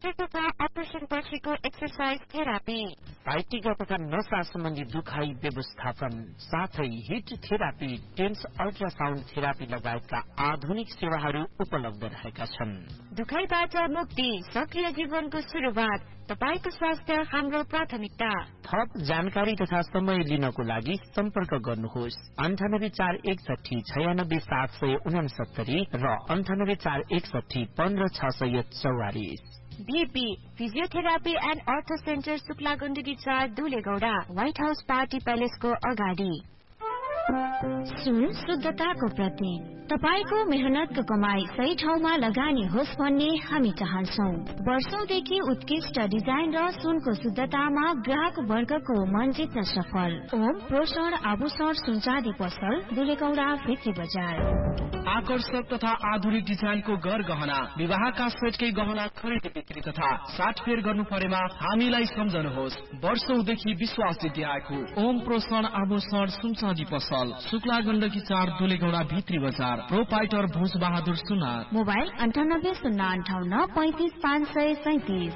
Cancer तथा अपरेसनपछिको exercise therapy, sciatica तथा नसा सम्बन्धी दुखाइ व्यवस्थापन, साथै hit therapy, tense ultrasound therapy लगायतका आधुनिक सेवाहरू उपलब्ध रहेका छन्। दुखाइबाट मुक्ति, सक्रिय जीवनको सुरुवात, तपाईको स्वास्थ्य हाम्रो प्राथमिकता। थप जानकारी तथा समय लिनको लागि सम्पर्क गर्नुहोस् 9841696769 र 9841156644। बीपी फिजियोथेरापी एन्ड अर्थो centre Shukla Gandaki 4 दुलेगौडा, white house party प्यालेसको अगाडि। सुन शुद्धताको प्रतीक, तपाईको मेहनतको कमाई सही ठाउँमा लगानी होस् भन्ने हामी चाहन्छौं। वर्षौंदेखि उत्कृष्ट डिजाइन र सुनको शुद्धतामा ग्राहक वर्गको मन जित्न सफल ओम प्रोषण आभूषण सुनचाँदी पसल, दुलेगौडा भित्री बजार। आकर्षक तथा आधुनिक डिजाइनको गर गहना, विवाहका सेटकै गहना खरिद बिक्री तथा साटफेर गर्नु परेमा हामीलाई सम्झनुहोस्। वर्षौंदेखि विश्वास जित्दै आएको ओम प्रोषण आभूषण सुनचाँदी पसल, शुक्ला गण्डकी 4 दुलेगौडा भित्री बजार, प्रोपाइटर भुज बहादुर सुनार। मोबाइल 980558 35537।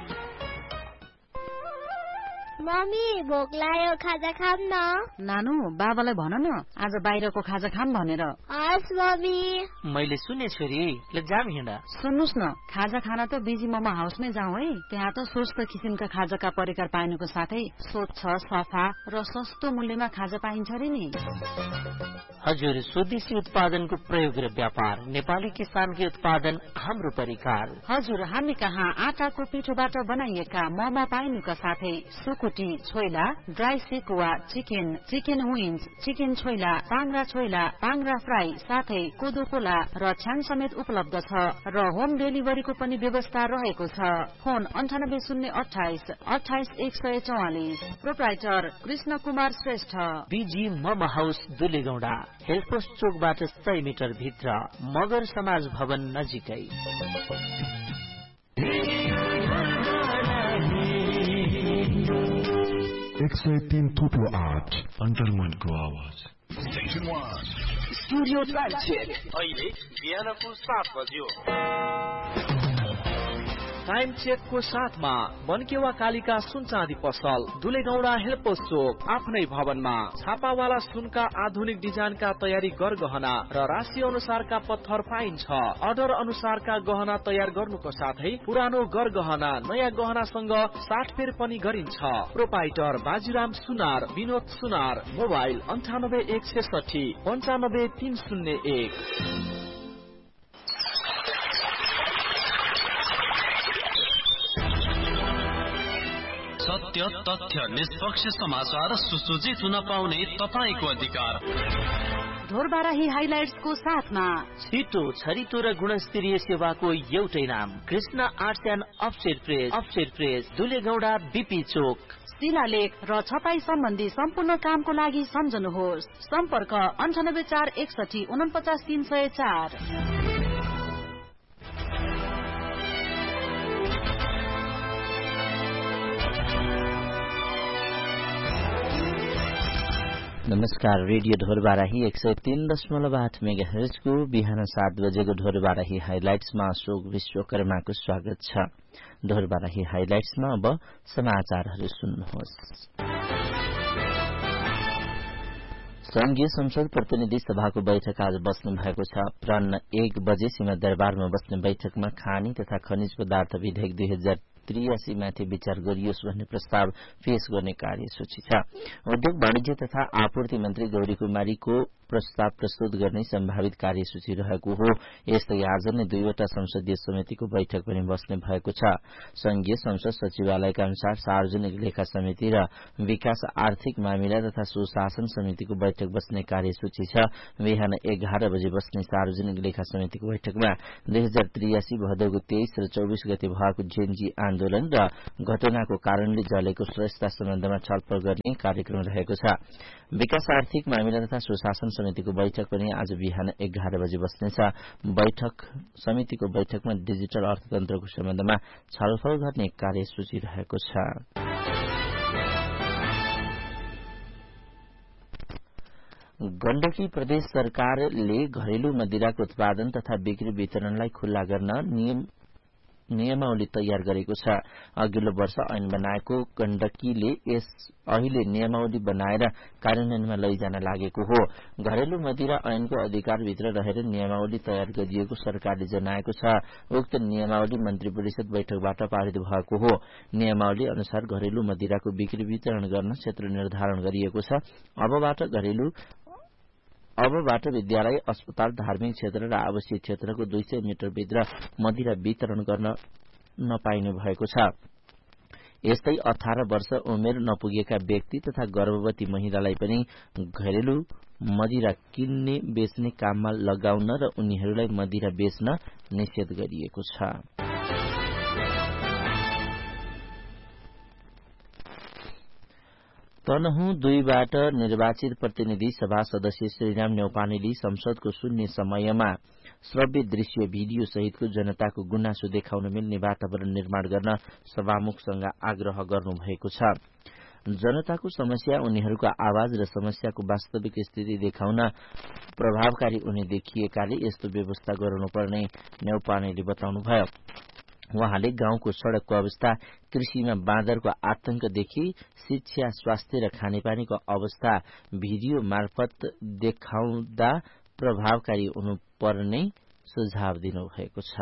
मम्मी भोक लाग्यो, खाजा खाम न। नानु बाबालाई भन न आज बाहिरको खाजा खाम भनेर। हस् मम्मी। मैले सुने छोरी, ल जाम हिँडा। सुन्नुस् न, खाजा खाना त बिजी ममा हाउसमै जाउँ है। त्यहाँ त स्वस्थ किसिमका खाजाका परिकार पाइनुको साथै स्वच्छ, सफा र सस्तो मूल्यमा खाजा पाइन्छ रे नि। हजुर, स्वदेशी उत्पादनको प्रयोग र व्यापार, नेपाली किसानकै उत्पादन, हाम्रो परिकार। हजुर, हामी कहाँ आटाको पिठोबाट बनाइएका ममा पाइनुका साथै सुकुटी, choila, dry sekuwa, chicken, chicken wings, chicken choila, पाङ्रा choila, पाङ्रा fry, साथै कोदो कोला र छ्याङ समेत उपलब्ध छ र होम डेलिभरीको पनि व्यवस्था रहेको छ। फोन 9808288144। प्रोप्राइटर कृष्ण कुमार श्रेष्ठ, बीजी ममा हाउस दुलेगौडा, हेल्पोस्ट चोकबाट 100 मिटर भित्र, मगर समाज भवन नजिकै। 103.8 अन्तर्मनको आवाज। स्टुडियो टाइम चेक अहिले बिहानको 7 बज्यो। टाइम चेकको साथमा बनकेवा कालिका सुनचाँदी पसल, दुलेगौडा हेल्पोस चोक, आफ्नै भवनमा छापावाला सुनका आधुनिक डिजाइनका तयारी गर गहना र राशि अनुसारका पत्थर पाइन्छ। अर्डर अनुसारका गहना तयार गर्नुको साथै पुरानो गर गहना नयाँ गहनासँग साटफेर पनि गरिन्छ। प्रोपाइटर बाजीराम सुनार, विनोद सुनार। मोबाइल 9816 95301। सत्य, तथ्य, निष्पक्ष समाचार सुसज्जित हुन पाउने तपाईको अधिकार। ढोरबाराही हाइलाइट्सको साथमा छिटो, छरितो र गुणस्तरीय सेवाको एउटै नाम, Krishna arts and offset press, दुलेगौडा BP चोक। शिलालेख र छपाई सम्बन्धी सम्पूर्ण कामको लागि सम्झनुहोस्। सम्पर्क 98461 49304। नमस्कार, रेडियो ढोरबाराही 103.8 मेगाहर्जको बिहान 7 बजेको ढोरबाराही हाइलाइट्समा अशोक विश्वकर्माको स्वागत छ। ढोरबाराही हाइलाइट्समा अब समाचारहरू सुन्नुहोस्। संघीय संसद प्रतिनिधि सभाको बैठक आज बस्नु भएको छ। अपराह्न 1 बजे सिंहदरबारमा बस्ने बैठकमा खानी तथा खनिज पदार्थ विधेयक 2083 माथि विचार गरियोस् भन्ने प्रस्ताव पेश गर्ने कार्यसूची छ। उद्योग वाणिज्य तथा आपूर्ति मन्त्री गौरी कुमारीको प्रस्ताव प्रस्तुत गर्ने सम्भावित कार्यसूची रहेको हो। यस्तै आज नै 2वटा संसदीय समितिको बैठक पनि बस्ने भएको छ। संघीय संसद सचिवालयका अनुसार सार्वजनिक लेखा समिति र विकास आर्थिक मामिला तथा सुशासन समितिको बैठक बस्ने कार्यसूची छ। बिहान 11 बजे बस्ने सार्वजनिक लेखा समितिको बैठकमा 2083 भदौको 23 र 24 गते भएको जेनजी आन्दोलन र घटनाको कारणले जलेको सुरक्षा सम्बन्धमा छलफल गर्ने कार्यक्रम रहेको छ। विकास आर्थिक मामिला तथा सुशासन समितिको बैठक पनि आज बिहान 11 बजे बस्नेछ। समितिको बैठकमा डिजिटल अर्थतन्त्रको सम्बन्धमा छलफल गर्ने कार्यसूची रहेको छ। गण्डकी प्रदेश सरकारले घरेलु मदिराको उत्पादन तथा बिक्री वितरणलाई खुल्ला गर्न नियमावली तयार गरेको छ। अघिल्लो वर्ष ऐन बनाएको गण्डकीले यस अहिले नियमावली बनाएर कार्यान्वयनमा लैजान लागेको हो। घरेलु मदिरा ऐनको अधिकारभित्र रहेर नियमावली तयार गरिएको सरकारले जनाएको छ। उक्त नियमावली मन्त्री परिषद बैठकबाट पारित भएको हो। नियमावली अनुसार घरेलु मदिराको बिक्री वितरण गर्न क्षेत्र निर्धारण गरिएको छ। अबबाट विद्यालय, अस्पताल, धार्मिक क्षेत्र र आवासीय क्षेत्रको 200 मिटर भित्र मदिरा वितरण गर्न नपाइने भएको छ। यस्तै 18 वर्ष उमेर नपुगेका व्यक्ति तथा गर्भवती महिलालाई पनि घरेलु मदिरा किन्ने बेच्ने काममा लगाउन र उनीहरूलाई मदिरा बेच्न निषेध गरिएको छ। तनहुँ 2बाट निर्वाचित प्रतिनिधि सभा सदस्य श्रीराम न्यौपानेले संसदको शून्य समयमा श्रव्य दृश्य भिडियो सहितको जनताको गुनासो देखाउन मिल्ने वातावरण निर्माण गर्न सभामुखसँग आग्रह गर्नुभएको छ। जनताको समस्या, उनीहरूको आवाज र समस्याको वास्तविक स्थिति देखाउन प्रभावकारी हुने देखिएकाले यस्तो व्यवस्था गर्नुपर्ने न्यौपानेले बताउनुभयो। उहाँले गाउँको सड़कको अवस्था, कृषिमा बाँदरको आतंकदेखि शिक्षा, स्वास्थ्य र खानेपानीको अवस्था भिडियो मार्फत देखाउँदा प्रभावकारी हुनुपर्ने सुझाव दिनुभएको छ।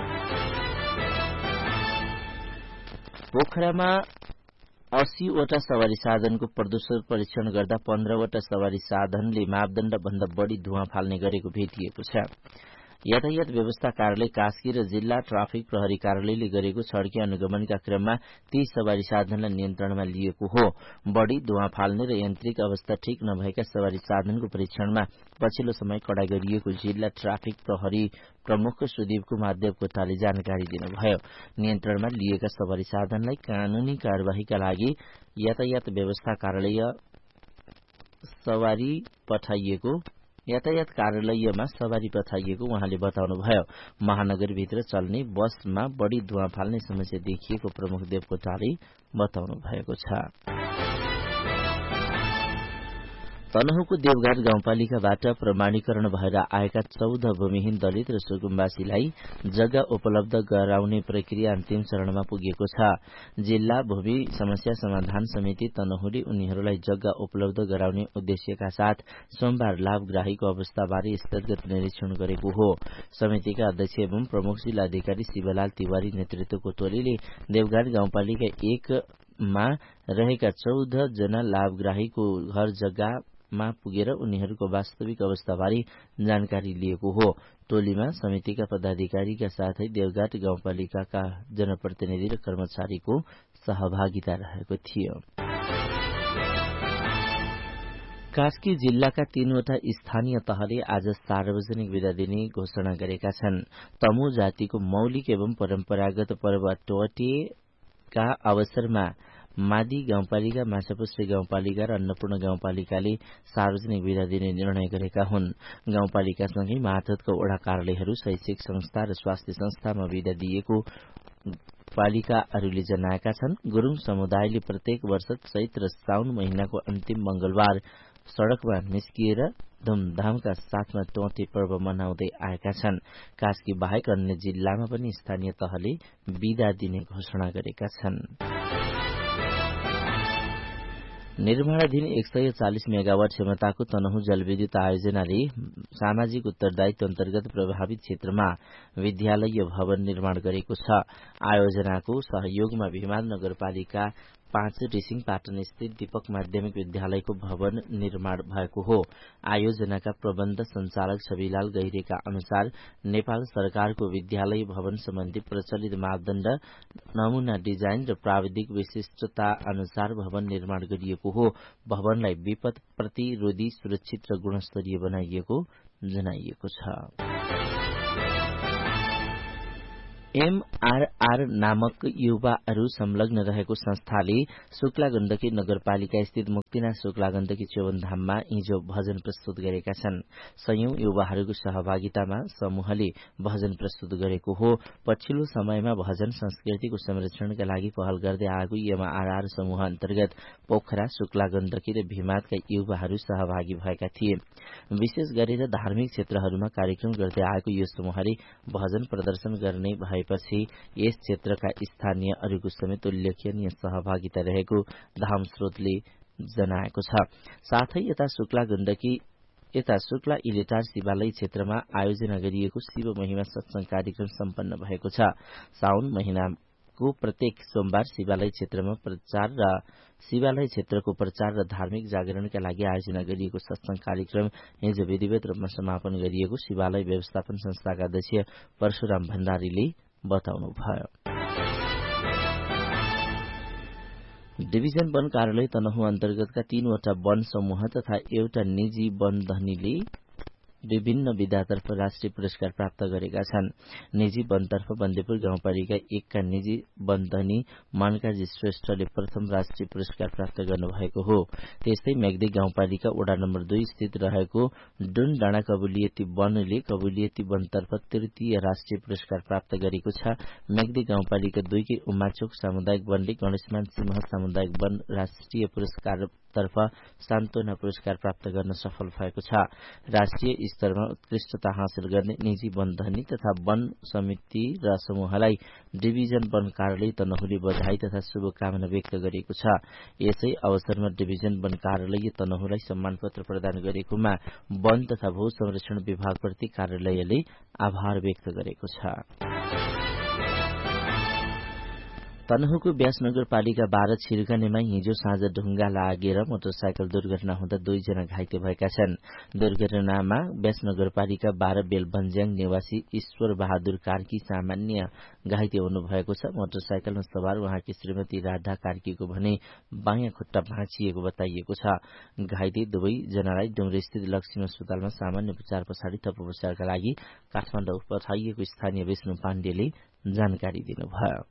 पोखरामा 80 वटा सवारी साधनको प्रदूषण परीक्षण गर्दा 15 वटा सवारी साधनले मापदण्ड भन्दा बढ़ी धुवाँ फाल्ने गरेको भेटिएको छ। यातायात व्यवस्था कार्यालय कास्की र जिल्ला ट्राफिक प्रहरी कार्यालयले गरेको सड़की अनुगमनका क्रममा ती सवारी साधनलाई नियन्त्रणमा लिएको हो। बढ़ी धुवाँ फाल्ने र यान्त्रिक अवस्था ठिक नभएका सवारी साधनको परीक्षणमा पछिल्लो समय कडाई गरिएको जिल्ला ट्राफिक प्रहरी प्रमुख सुदीप कुमार देवकोटाले जानकारी दिनुभयो। नियन्त्रणमा लिएका सवारी साधनलाई कानूनी कार्यवाहीका लागि यातायात व्यवस्था कार्यालयमा सवारी पठाइएको उहाँले बताउनुभयो। महानगरभित्र चल्ने बसमा बढ़ी धुवाँ फाल्ने समस्या देखिएको प्रमुख देवकोटाले बताउनु भएको छ। तनहुँको देवघाट गाउँपालिकाबाट प्रमाणीकरण भएर आएका 14 भूमिहीन दलित र सुकुम्बासीलाई जग्गा उपलब्ध गराउने प्रक्रिया अन्तिम चरणमा पुगेको छ। जिल्ला भूमि समस्या समाधान समिति तनहुँले उनीहरूलाई जग्गा उपलब्ध गराउने उद्देश्यका साथ सोमबार लाभग्राहीको अवस्थाबारे स्थलगत निरीक्षण गरेको हो। समितिका अध्यक्ष एवं प्रमुख जिल्लाधिकारी शिवलाल तिवारी नेतृत्वको टोलीले देवघाट गाउँपालिका 1 मा रहेका 14 जना लाभग्राहीको घर जग्गामा पुगेर उनीहरूको वास्तविक अवस्थाबारे जानकारी लिएको हो। टोलीमा समितिका पदाधिकारीका साथै देवघाट गाउँपालिकाका जनप्रतिनिधि र कर्मचारीको सहभागिता रहेको थियो। कास्की जिल्लाका 3वटा स्थानीय तहले आज सार्वजनिक विदा दिने घोषणा गरेका छन्। तमु जातिको मौलिक एवं परम्परागत पर्व टोटेका अवसरमा मादी गाउँपालिका, माछापुछ्रे गाउँपालिका र अन्नपूर्ण गाउँपालिकाले सार्वजनिक विदा दिने निर्णय गरेका हुन्। गाउँपालिकासँगै मातहतका वडा कार्यालयहरू, शैक्षिक संस्था र स्वास्थ्य संस्थामा विदा दिएको पालिकाहरूले जनाएका छन्। गुरूङ समुदायले प्रत्येक वर्ष चैत्र र साउन महिनाको अन्तिम मंगलबार सड़कमा निस्किएर धुमधामका साथमा टोटे पर्व मनाउँदै आएका छन्। कास्की बाहेक अन्य जिल्लामा पनि स्थानीय तहले विदा दिने घोषणा गरेका छन्। निर्माणाधीन 140 मेगावाट क्षमताको तनहुँ जलविद्युत आयोजनाले सामाजिक उत्तरदायित्व अन्तर्गत प्रभावित क्षेत्रमा विद्यालय भवन निर्माण गरेको छ। आयोजनाको सहयोगमा भिमाल नगरपालिका 5 ऋसिङपाटन स्थित दीपक माध्यमिक विद्यालयको भवन निर्माण भएको हो। आयोजनाका प्रबन्ध संचालक छविलाल गैरेका अनुसार नेपाल सरकारको विद्यालय भवन सम्बन्धी प्रचलित मापदण्ड, नमूना डिजाइन र प्राविधिक विशिष्टता अनुसार भवन निर्माण गरिएको हो। भवनलाई विपद प्रतिरोधी, सुरक्षित र गुणस्तरीय बनाइएको जनाइएको छ। MRR नामक युवाहरू संलग्न रहेको संस्थाले शुक्ला गण्डकी नगरपालिका स्थित मुक्तिनाथ शुक्ला गण्डकी च्यवनधाममा हिजो भजन प्रस्तुत गरेका छन्। सयौं युवाहरूको सहभागितामा समूहले भजन प्रस्तुत गरेको हो। पछिल्लो समयमा भजन संस्कृतिको संरक्षणका लागि पहल गर्दै आएको MRR समूह अन्तर्गत पोखरा, शुक्ला गण्डकी र भिमादका युवाहरू सहभागी भएका थिए। विशेष गरेर धार्मिक क्षेत्रहरूमा कार्यक्रम गर्दै आएको यो समूहले भजन प्रदर्शन गर्ने भए भएपछि यस क्षेत्रका स्थानीयहरूको समेत उल्लेखनीय सहभागिता रहेको धाम स्रोतले जनाएको छ। साथै यता शुक्ला इलेटार शिवालय क्षेत्रमा आयोजना गरिएको शिव महिमा सत्संग कार्यक्रम सम्पन्न भएको छ। साउन महिनाको प्रत्येक सोमबार शिवालय क्षेत्रको प्रचार र धार्मिक जागरणका लागि आयोजना गरिएको सत्संग कार्यक्रम हिजो विधिवत रूपमा समापन गरिएको शिवालय व्यवस्थापन संस्थाका अध्यक्ष परशुराम भण्डारीले बताउनुभयो। डिभिजन वन कार्यालय तनहुँ अन्तर्गतका 3 वटा वन समूह तथा एउटा निजी वन धनीले विभिन्न विधातर्फ राष्ट्रिय पुरस्कार प्राप्त गरेका छन्। निजी वनतर्फ बन्देपुर गाउँपालिका 1 का निजी वनधनी मानकाजी श्रेष्ठले प्रथम राष्ट्रिय पुरस्कार प्राप्त गर्नुभएको हो। त्यस्तै मेग्दी गाउँपालिका वडा नम्बर 2 स्थित रहेको डुन डाँडा कबुलियती वनले कबुलियती वनतर्फ तृतीय राष्ट्रिय पुरस्कार प्राप्त गरेको छ। मेग्दी गाउँपालिका 2 की उमाचोक सामुदायिक वनले गणेशमान सिंह सामुदायिक वन राष्ट्रिय पुरस्कार तर्फ सान्त्वना पुरस्कार प्राप्त गर्न सफल भएको छ। राष्ट्रिय स्तरमा उत्कृष्टता हासिल गर्ने निजी वनधनी तथा वन समिति र समूहलाई डिभिजन वन कार्यालय तनहुँले बधाई तथा शुभकामना व्यक्त गरेको छ। यसै अवसरमा डिभिजन वन कार्यालय तनहुँलाई सम्मान पत्र प्रदान गरेकोमा वन तथा भू संरक्षण विभागप्रति कार्यालयले आभार व्यक्त गरेको छ। तनहुँको व्यास नगरपालिका 12 छिर्कनेमा हिजो साँझ ढुङ्गा लागेर मोटरसाइकल दुर्घटना हुँदा 2 जना घाइते भएका छन्। दुर्घटनामा व्यास नगरपालिका 12 बेलबन्ज्याङ निवासी ईश्वर बहादुर कार्की सामान्य घाइते हुनुभएको छ। मोटरसाइकलमा सवार उहाँकी श्रीमती राधा कार्कीको भने बायाँ खुट्टा भाँचिएको बताइएको छ। घाइते दुवै जनालाई डुम्रेस्थित लक्ष्मी अस्पतालमा सामान्य उपचार पछाडि थप उपचारका लागि काठमाडौँ पठाइएको स्थानीय विष्णु पाण्डेले जानकारी दिनुभयो।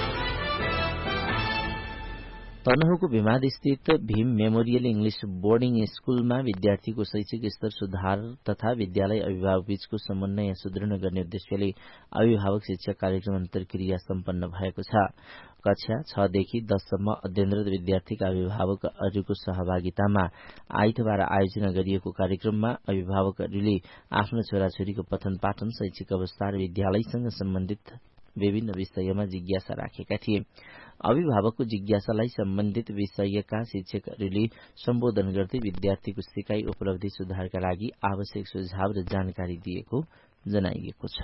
तनहुँको भिमाद स्थित भीम मेमोरियल इंग्लिश बोर्डिङ स्कूलमा विद्यार्थीको शैक्षिक स्तर सुधार तथा विद्यालय अभिभावक बीचको समन्वय सुदृढ गर्ने उद्देश्यले अभिभावक शिक्षा कार्यक्रम अन्तर्क्रिया सम्पन्न भएको छ। कक्षा 6 देखि 10 सम्म अध्ययनरत विद्यार्थीका अभिभावकहरूको सहभागितामा आइतबार आयोजना गरिएको कार्यक्रममा अभिभावकहरूले आफ्नो छोराछोरीको पठन पाठन शैक्षिक अवस्था र विद्यालयसँग सम्बन्धित विभिन्न विषयमा जिज्ञासा राखेका थिए। अभिभावकको जिज्ञासालाई सम्बन्धित विषयका शिक्षकहरूले सम्बोधन गर्दै विद्यार्थीको सिकाइ उपलब्धि सुधारका लागि आवश्यक सुझाव र जानकारी दिएको जनाइएको छ।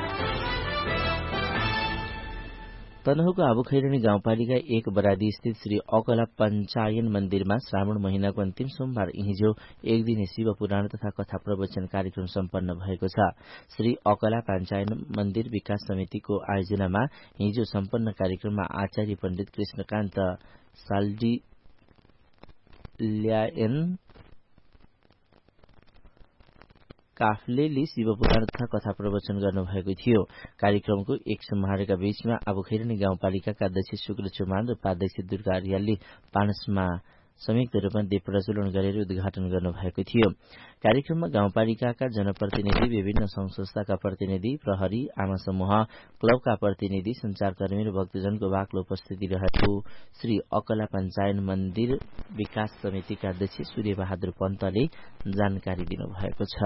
तनहुँको आबुखैरनी गाउँपालिका 1 बरादी स्थित श्री अकला पञ्चायन मन्दिरमा श्रावण महिनाको अन्तिम सोमबार हिजो एक दिने शिव पुराण तथा कथा प्रवचन कार्यक्रम सम्पन्न भएको छ। श्री अकला पञ्चायन मन्दिर विकास समितिको आयोजनामा हिजो सम्पन्न कार्यक्रममा आचार्य पण्डित कृष्णकान्त साल्डिल्यायन काफलेले शिवपुराण तथा कथा प्रवचन गर्नुभएको थियो। कार्यक्रमको एक समारोहका बीचमा आबुखैरनी गाउँपालिकाका अध्यक्ष शुक्र चौमान र उपाध्यक्ष दुर्गा अर्यालले पानसमा संयुक्त रूपमा दीप प्रज्वलन गरेर उद्घाटन गर्नुभएको थियो। कार्यक्रममा गाउँपालिकाका जनप्रतिनिधि, विभिन्न संघ संस्थाका प्रतिनिधि, प्रहरी, आमा समूह, क्लबका प्रतिनिधि, संचारकर्मी र भक्तजनको बाक्लो उपस्थिति रहेको श्री अकला पञ्चायन मन्दिर विकास समितिका अध्यक्ष सूर्य बहादुर पन्तले जानकारी दिनुभएको छ।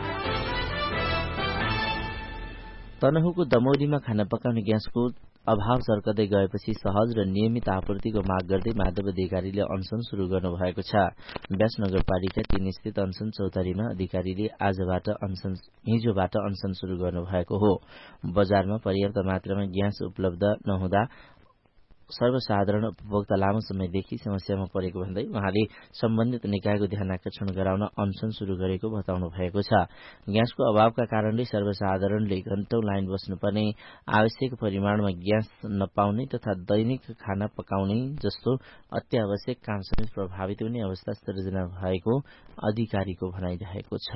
तनहुँको दमौलीमा खाना पकाउने ग्यासको अभाव सर्कदै गएपछि सहज र नियमित आपूर्तिको माग गर्दै माधव अधिकारीले अनसन शुरू गर्नुभएको छ। व्यास नगरपालिका 3 स्थित अनसन चौतारीमा अधिकारीले हिजोबाट अनसन शुरू गर्नुभएको हो। बजारमा पर्याप्त मात्रामा ग्यास उपलब्ध नहुँदा सर्वसाधारण उपभोक्ता लामो समयदेखि समस्यामा परेको भन्दै उहाँले सम्बन्धित निकायको ध्यान आकर्षण गराउन अनसन शुरू गरेको बताउनु भएको छ। ग्यासको अभावका कारणले सर्वसाधारणले घण्टौं लाइन बस्नुपर्ने, आवश्यक परिमाणमा ग्यास नपाउने तथा दैनिक खाना पकाउने जस्तो अत्यावश्यक काम समेत प्रभावित हुने अवस्था सृजना भएको अधिकारीको भनाइरहेको छ।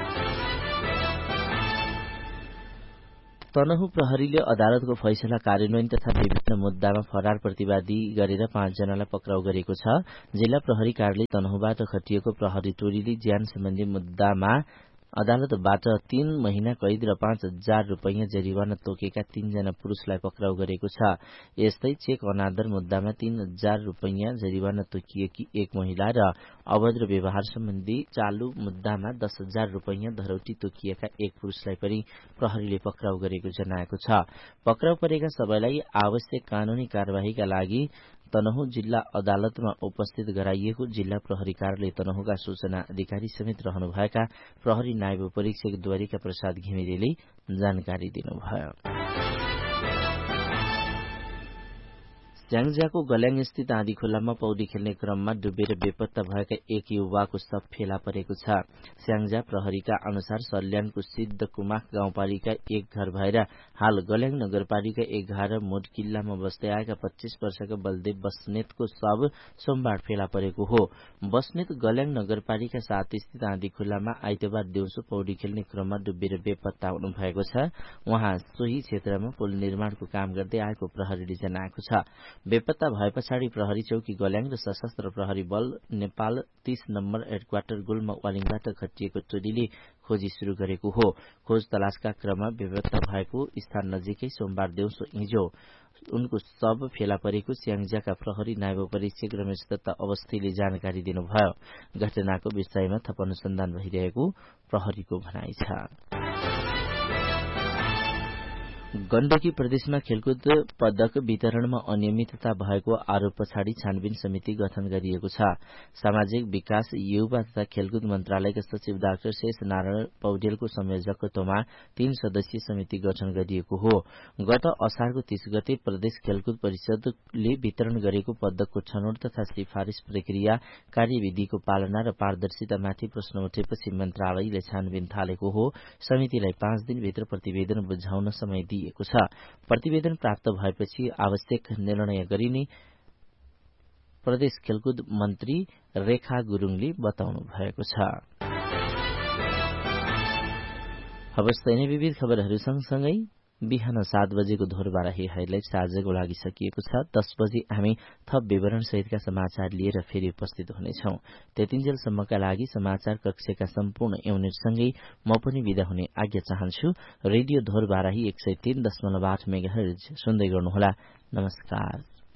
तनहुँ प्रहरीले अदालतको फैसला कार्यान्वयन तथा विभिन्न मुद्दामा फरार प्रतिवादी गरेर 5 जनालाई पक्राउ गरेको छ। जिल्ला प्रहरी कार्यालय तनहुँबाट खटिएको प्रहरी टोलीले ज्यान सम्बन्धी मुद्दामा अदालतबाट 3 महिना कैद र 5,000 रुपैयाँ जरिवाना तोकेका 3 जना पुरुषलाई पक्राउ गरेको छ। यस्तै चेक अनादर मुद्दामा 3,000 रुपैयाँ जरिवाना तोकिएकी एक महिला र अभद्र व्यवहार सम्बन्धी चालु मुद्दामा 10,000 रुपैयाँ धरौटी तोकिएका एक पुरुषलाई पनि प्रहरीले पक्राउ गरेको जनाएको छ। पक्राउ परेका सबैलाई आवश्यक कानूनी कार्यवाहीका लागि तनहुँ जिल्ला अदालतमा उपस्थित गराइएको जिल्ला प्रहरी कार्यालय तनहुँका सूचना अधिकारी समेत रहनुभएका प्रहरी नायब परीक्षक द्वारिका प्रसाद घिमिरेले जानकारी दिनुभयो। स्याङ्जाको गल्याङ स्थित आँधी खोलामा पौडी खेल्ने क्रममा डुबेर बेपत्ता भएका एक युवाको शव फेला परेको छ। स्याङ्जा प्रहरीका अनुसार सल्यानको सिद्ध कुमाख गाउँपालिका एक घर भएर हाल गल्याङ नगरपालिका 11 मोडकिल्लामा बस्दै आएका 25 वर्षका बलदेव बस्नेतको शव सोमबार फेला परेको हो। बस्नेत गल्याङ नगरपालिका 7 स्थित आँधी खोलामा आइतबार दिउँसो पौडी खेल्ने क्रममा डुबेर बेपत्ता हुनु भएको छ। उहाँ सोही क्षेत्रमा पुल निर्माणको काम गर्दै आएको प्रहरीले जनाएको छ। बेपत्ता भए पछाडि प्रहरी चौकी गल्याङ र सशस्त्र प्रहरी बल नेपाल 30 नम्बर हेडक्वार्टर गुल्मा वालिङबाट खटिएको टोलीले खोजी शुरू गरेको हो। खोज तलासका क्रममा बेपत्ता भएको स्थान नजिकै सोमबार दिउँसो हिजो उनको शव फेला परेको स्याङ्जाका प्रहरी नायब परीक्षक रमेश दत्त अवस्थीले जानकारी दिनुभयो। घटनाको विषयमा थप अनुसन्धान भइरहेको प्रहरीको भनाइ छ। गण्डकी प्रदेशमा खेलकुद पदक वितरणमा अनियमितता भएको आरोप पछाडि छानबिन समिति गठन गरिएको छ। सामाजिक विकास युवा तथा खेलकुद मन्त्रालयका सचिव डाक्टर शेष नारायण पौडेलको संयोजकत्वमा 3 सदस्यीय समिति गठन गरिएको हो। गत असारको 30 गते प्रदेश खेलकुद परिषदले वितरण गरेको पदकको छनौट तथा सिफारिश प्रक्रिया कार्यविधिको पालना र पारदर्शितामाथि प्रश्न उठेपछि मन्त्रालयले छानबिन थालेको हो। समितिलाई 5 दिनभित्र प्रतिवेदन बुझाउन समय दिएको छ। प्रतिवेदन प्राप्त भएपछि आवश्यक निर्णय गरिने प्रदेश खेलकुद मन्त्री रेखा गुरुङले बताउनु भएको छ। अवस्था नै विविध खबरहरू सँगसँगै बिहान 7 बजेको धोरबाराही हाइलाइट्स आजको लागि सकिएको छ। 10 बजे हामी थप विवरण सहितका समाचार लिएर फेरि उपस्थित हुनेछौं। त्यतिन्जेलसम्मका लागि समाचार कक्षका सम्पूर्ण युनिटसँगै म पनि विदा हुने आज्ञा चाहन्छु। रेडियो धोरबाराही 103.8 मेगाहर्ज सुन्दै गर्नुहोला। नमस्कार।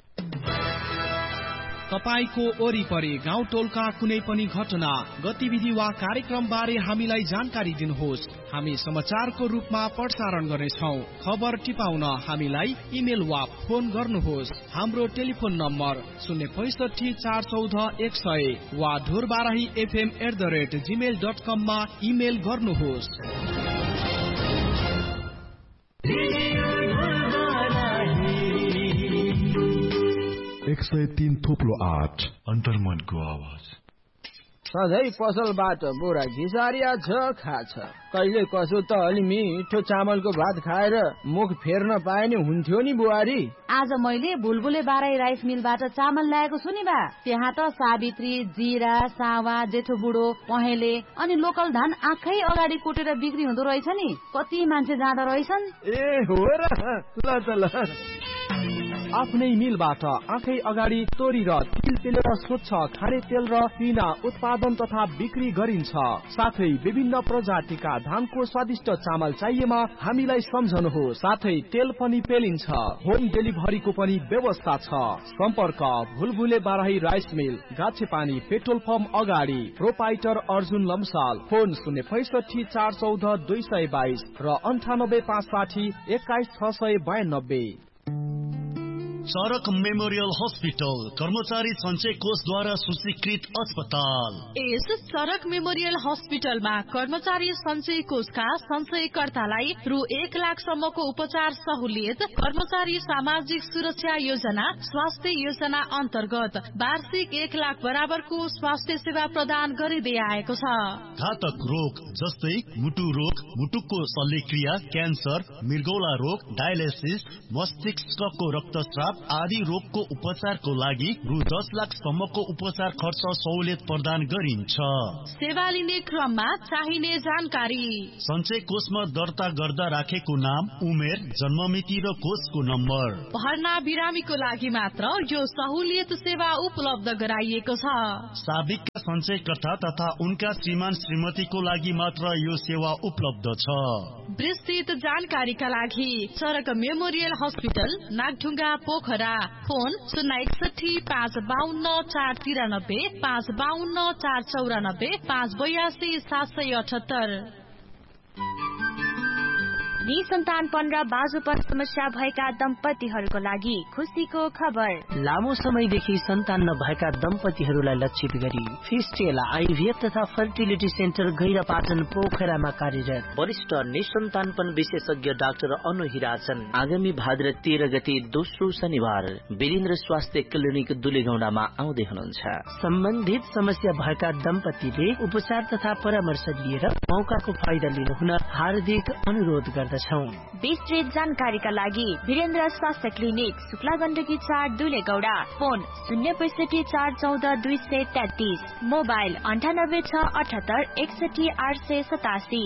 तपाईको वरिपरि गाउँ टोलका कुनै पनि घटना गतिविधि वा कार्यक्रम बारे हामीलाई जानकारी दिनुहोस्। हामी समाचारको रूपमा प्रसारण गर्नेछौं। खबर टिपाउन हामीलाई इमेल वा फोन गर्नुहोस्। हाम्रो टेलिफोन नम्बर 065 414 100 वा dhorbarahifm@gmail.com मा इमेल गर्नुहोस्। 103.8 अन्तर्मनको आवाज। सधैँ पसलबाट बोरा घिसारिया छ खाछ। कहिले कसो त अलि मिठो चामलको भात खाएर मुख फेर्न पाए नि हुन्थ्यो नि बुहारी। आज मैले बुलबुले बाराई राइस मिलबाट चामल ल्याएको छु नि बा। त्यहाँ त सावित्री, जीरा, सावा, जेठो बुढो, पहेँले अनि लोकल धान आँखै अगाडि कुटेर बिक्री हुँदो रहेछ नि। कति मान्छे जाँदो रहेछन्। ए हो र, ल त ल। आफ्नै मिलबाट आँखै अगाडि तोरी र तिल पेलेर स्वच्छ खाने तेल र पिना उत्पादन तथा बिक्री गरिन्छ। साथै विभिन्न प्रजातिका धानको स्वादिष्ट चामल चाहिएमा हामीलाई सम्झनुहोस्। साथै तेल पनि पेलिन्छ। होम डेलिभरीको पनि व्यवस्था छ। सम्पर्क बुलबुले Barahi rice mill, गाछेपानी petrol pump अगाडि, प्रोपाइटर अर्जुन लम्साल। फोन 065 414 222 र 98 560 21 692। सडक मेमोरियल हस्पिटल कर्मचारी सञ्चय कोषद्वारा सूचीकृत अस्पताल। यस सडक मेमोरियल हस्पिटलमा कर्मचारी सञ्चय कोषका सञ्चयकर्तालाई रु 1 लाखसम्मको उपचार सहुलियत, कर्मचारी सामाजिक सुरक्षा योजना, स्वास्थ्य योजना अन्तर्गत वार्षिक 1 लाख बराबरको स्वास्थ्य सेवा प्रदान गरिँदै आएको छ। घातक रोग जस्तै मुटु रोग, मुटुको शल्यक्रिया, क्यान्सर, मृगौला रोग, डायलिसिस, मस्तिष्कको रक्तस्राव, आदि रोगको उपचारको लागि रु 10 लाख सम्मको उपचार खर्च सहुलियत प्रदान गरिन्छ। सेवा लिने क्रममा चाहिने जानकारी सञ्चय कोषमा दर्ता गर्दा राखेको नाम, उमेर, जन्ममिति र कोषको नम्बर। भर्ना बिरामीको लागि मात्र यो सहुलियत सेवा उपलब्ध गराइएको छ। साबिकका सञ्चयकर्ता तथा उनका श्रीमान श्रीमतीको लागि मात्र यो सेवा उपलब्ध छ। विस्तृत जानकारीका लागि सडक memorial hospital, Nagdhunga, Pokhara. Phone 061 552 493 552 494 582 778। निसन्तानपन र बाजुपन समस्या भएका दम्पतिहरूको लागि खुसीको खबर। लामो समयदेखि सन्तान नभएका दम्पतिहरूलाई लक्षित गरी फिस्टेला आइभीएफ तथा फर्टिलिटी सेन्टर गैरापाटन पोखरामा कार्यरत वरिष्ठ निसन्तानपन विशेषज्ञ डाक्टर अनु हिराचन आगामी भाद्र 13 गते दोस्रो शनिबार वीरेन्द्र स्वास्थ्य क्लिनिक दुलेगौडामा आउँदै हुनुहुन्छ। सम्बन्धित समस्या भएका दम्पतिले उपचार तथा परामर्श लिएर मौकाको फाइदा लिनु हुन हार्दिक अनुरोध गर्दछौं। विस्तृत जानकारीका लागि वीरेन्द्र स्वास्थ्य clinic, Shukla Gandaki 4 दुलेगौडा। Phone 065 414 233। Mobile 98 678 61 887।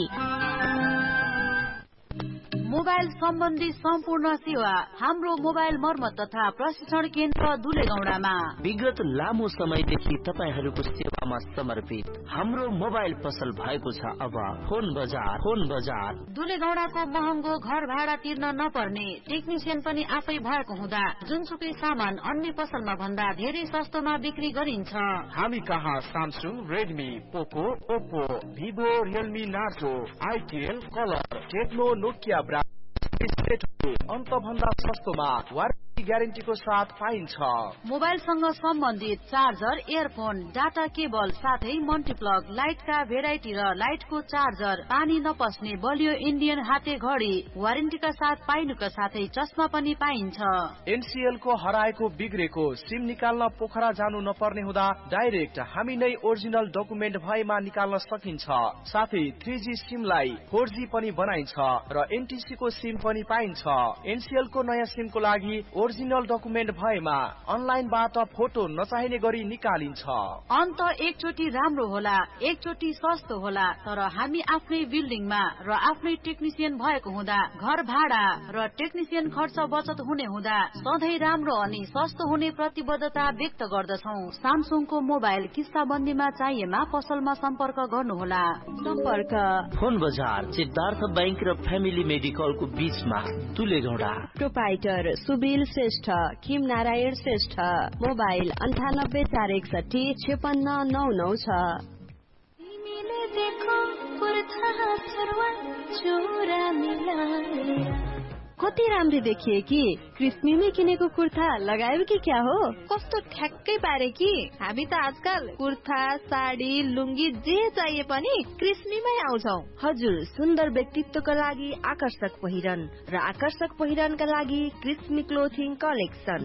Mobile सम्बन्धी सम्पूर्ण सेवा हाम्रो मोबाइल मर्मत तथा प्रशिक्षण केन्द्र दुलेगौडामा। विगत लामो समयदेखि तपाईहरूको सेवामा समर्पित हाम्रो मोबाइल पसल भएको छ। अब फोन बजार दुलेगौडाको महँगो घर भाडा तिर्न नपर्ने, टेक्निसियन पनि आफै भएको हुँदा जुनसुकै सामान अन्य पसलमा भन्दा धेरै सस्तोमा बिक्री गरिन्छ। हामी कहाँ सामसुङ, रेडमी, पोको, Oppo, Vivo, Realme, Narzo, Itel, colour, Tecno, Nokia brand अन्त भन्दा सस्तोमा वारेन्टी ग्यारेन्टीको साथ पाइन्छ। मोबाइलसँग सम्बन्धित चार्जर, इयरफोन, डाटा केबल साथै मल्टिप्लग, लाइटका भेराइटी र लाइटको चार्जर, पानी नपस्ने बलियो इन्डियन हाते घडी वारेन्टीका साथ पाइनुका साथै चस्मा पनि पाइन्छ। एनसीएल को हराएको बिग्रेको सिम निकाल्न पोखरा जानु नपर्ने हुँदा डाइरेक्ट हामी नै ओरिजिनल डकुमेन्ट भएमा निकाल्न सकिन्छ। साथै 3G सिमलाई 4G पनि बनाइन्छ र एनटीसी को सिम पनि पाइन्छ। एनसीएल को नयाँ सिम को लागि ओरिजिनल डकुमेन्ट भएमा अनलाइनबाट फोटो नचाहिने गरी निकालिन्छ। अन्त एकचोटि राम्रो होला, एकचोटि सस्तो होला, तर हामी आफ्नै बिल्डिङमा र आफ्नै टेक्निसियन भएको हुँदा घर भाडा र टेक्निसियन खर्च बचत हुने हुँदा सधैँ राम्रो अनि सस्तो हुने प्रतिबद्धता व्यक्त गर्दछौ। सामसुङको मोबाइल किस्ताबन्दीमा चाहिएमा पसलमा सम्पर्क गर्नुहोला। सम्पर्क फोन बजार, सिद्धार्थ बैंक र फ्यामिली मेडिकलको बीचमा दुलेगौडा। प्रोपाइटर सुबिल श्रेष्ठ, किम नारायण श्रेष्ठ। मोबाइल 98 461 5699 छ। कति राम्रो देखिए कि क्रिस्मीमै किनेको कुर्ता लगायो कि क्या हो? कस्तो ठ्याक्कै पारे कि हामी त आजकल कुर्ता, साडी, लुङ्गी जे चाहिए पनि क्रिस्मीमै आउँछौ। हजुर, सुन्दर व्यक्तित्वका लागि आकर्षक पहिरन र आकर्षक पहिरनका लागि क्रिस्मी क्लोथिङ कलेक्सन।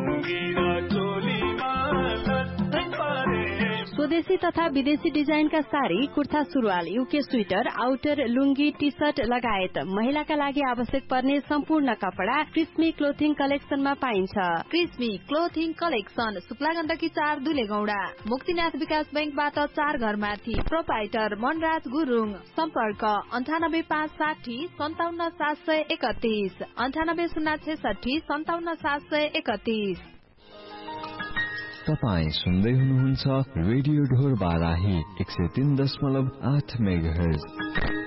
स्वदेशी तथा विदेशी डिजाइनका साडी, कुर्ता, सुरुवाल, युके स्वेटर, आउटर, लुङ्गी, टी सर्ट लगायत महिलाका लागि आवश्यक पर्ने सम्पूर्ण कपडा क्रिस्मी क्लोथिङ कलेक्सनमा पाइन्छ। क्रिस्मी क्लोथिङ कलेक्सन, शुक्ला गण्डकी 4 दुलेगौडा, मुक्तिनाथ विकास बैंकबाट 4 घर माथि। प्रोपाइटर मनराज गुरुङ। सम्पर्क 98 560 57 731 98 066 57 731। तपाईं सुन्दै हुनुहुन्छ रेडियो ढोर बाराही 103.8 मेगाहर्ज।